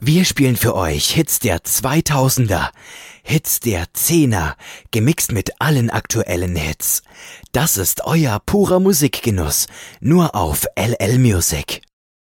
Wir spielen für euch Hits der 2000er, Hits der 10er, gemixt mit allen aktuellen Hits. Das ist euer purer Musikgenuss, nur auf LL Music.